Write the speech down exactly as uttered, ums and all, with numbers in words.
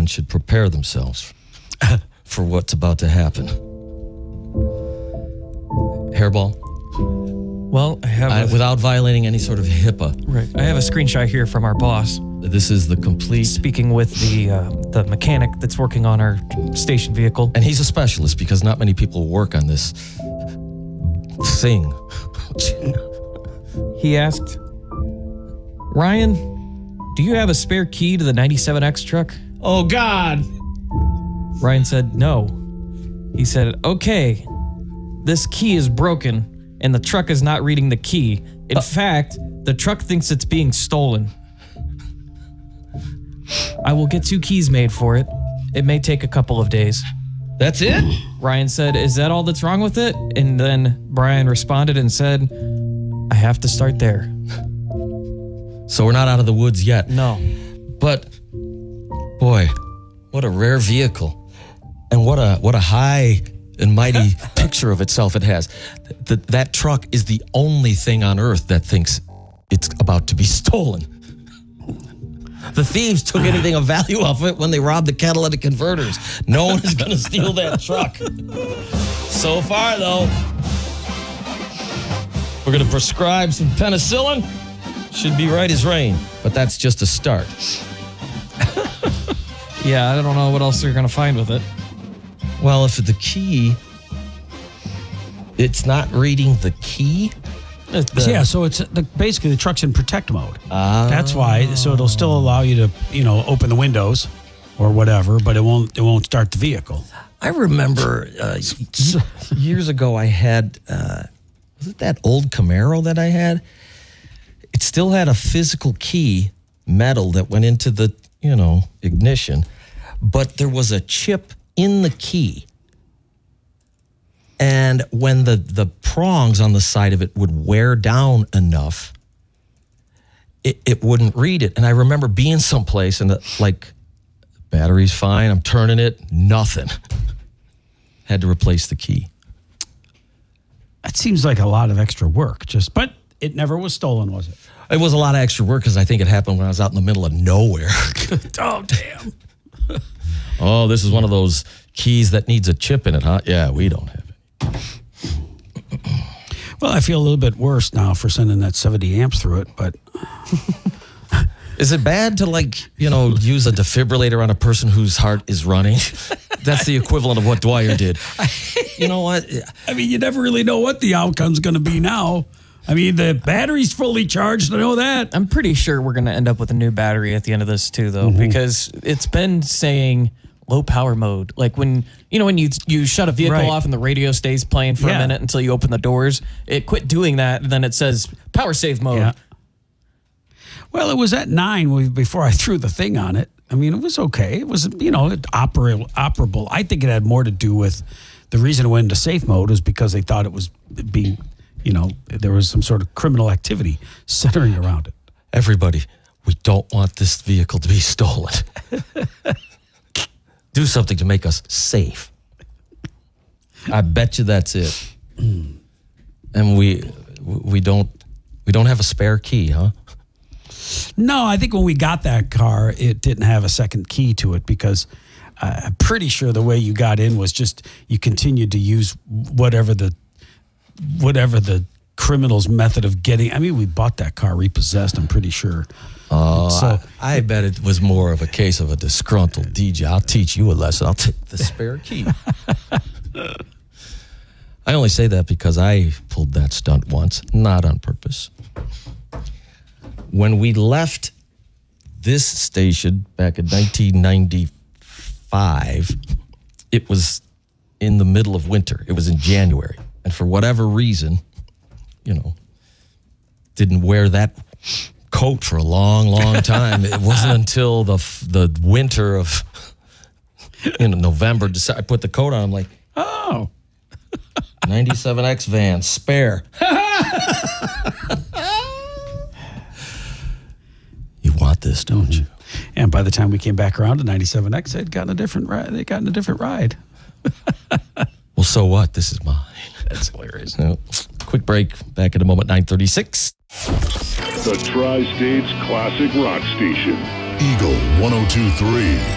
everyone should prepare themselves for what's about to happen. Hairball? Well, I have... I, a, without violating any sort of HIPAA. Right. I have a screenshot here from our boss. This is the complete... Speaking with the uh, the mechanic that's working on our station vehicle. And he's a specialist because not many people work on this thing. He asked, Ryan, do you have a spare key to the ninety-seven X truck? Oh, God. Ryan said, no. He said, okay, this key is broken and the truck is not reading the key. In uh, fact, the truck thinks it's being stolen. I will get two keys made for it. It may take a couple of days. That's it? Ryan said, is that all that's wrong with it? And then Brian responded and said, I have to start there. So we're not out of the woods yet. No. But, boy, what a rare vehicle. And what a what a high and mighty picture of itself it has. Th- that truck is the only thing on earth that thinks it's about to be stolen. The thieves took anything of value off it when they robbed the catalytic converters. No one is going to steal that truck. So far, though, we're going to prescribe some penicillin. Should be right as rain, but that's just a start. Yeah, I don't know what else they're going to find with it. Well, if the key, it's not reading the key. The, yeah, so it's the, basically the truck's in protect mode. Uh, That's why. So it'll still allow you to, you know, open the windows or whatever, but it won't. It won't start the vehicle. I remember uh, years ago I had, uh, was it that old Camaro that I had? It still had a physical key, metal, that went into the, you know, ignition, but there was a chip in the key. And when the, the prongs on the side of it would wear down enough, it, it wouldn't read it. And I remember being someplace and the, like, battery's fine, I'm turning it, nothing. Had to replace the key. That seems like a lot of extra work, just, but it never was stolen, was it? It was a lot of extra work because I think it happened when I was out in the middle of nowhere. Oh, damn. Oh, this is one of those keys that needs a chip in it, huh? Yeah, we don't have it. Well, I feel a little bit worse now for sending that seventy amps through it, but... Is it bad to, like, you know, use a defibrillator on a person whose heart is running? That's the equivalent of what Dwyer did. You know what? I mean, you never really know what the outcome's going to be now. I mean, the battery's fully charged, I know that. I'm pretty sure we're going to end up with a new battery at the end of this, too, though, mm-hmm. because it's been saying low power mode. Like when, you know, when you you shut a vehicle right. off and the radio stays playing for yeah. a minute until you open the doors, it quit doing that, and then it says power save mode. Yeah. Well, it was at nine before I threw the thing on it. I mean, it was okay. It was, you know, operable. operable. I think it had more to do with the reason it went into safe mode was because they thought it was being, you know, there was some sort of criminal activity centering around it. Everybody, we don't want this vehicle to be stolen. Do something to make us safe. I bet you that's it. And we we don't we don't have a spare key, huh? No, I think when we got that car, it didn't have a second key to it because uh, I'm pretty sure the way you got in was just you continued to use whatever the whatever the criminal's method of getting. I mean, we bought that car repossessed, I'm pretty sure. Oh, so I, I bet it was more of a case of a disgruntled D J. I'll teach you a lesson. I'll take the spare key. I only say that because I pulled that stunt once, not on purpose. When we left this station back in nineteen ninety-five, it was in the middle of winter. It was in January. And for whatever reason, you know, didn't wear that coat for a long, long time. It wasn't until the the winter of, you know, November, December, I put the coat on. I'm like, oh, ninety-seven X van, spare. You want this, don't you? And by the time we came back around to ninety-seven X, they'd gotten a different ride. They'd gotten a different ride. Well, so what? This is mine. That's hilarious. No. Quick break. Back in a moment, nine thirty-six. The Tri-States Classic Rock Station. Eagle one oh two three.